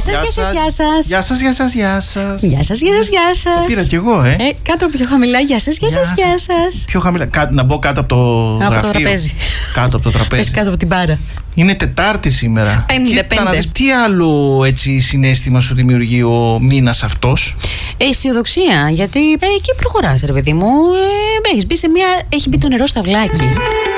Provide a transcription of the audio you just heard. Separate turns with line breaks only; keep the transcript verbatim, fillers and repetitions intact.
σας, γεια σας, γεια σας.
Γεια σας, γεια σας, γεια σας.
Γεια σας, γεια σας, γεια σας.
Το πήρα κι εγώ, ε.
ε. Κάτω πιο χαμηλά, γεια σας, γεια σας, γεια σας.
Πιο χαμηλά, Κά, να μπω κάτω από το
από
γραφείο.
το τραπέζι.
Κάτω από το τραπέζι.
Πες κάτω από την μπάρα.
Είναι Τετάρτη σήμερα.
Πέμπτη,
Κοίτα
πέμπτη.
να δεις, τι άλλο έτσι συναίσθημα σου δημιουργεί ο μήνας αυτός?
Ε, αισιοδοξία, γιατί ε, εκεί προχωράς, ρε παιδί μου. Ε, έχεις μπει σε μια. Έχει μπει το νερό στα βλάκι.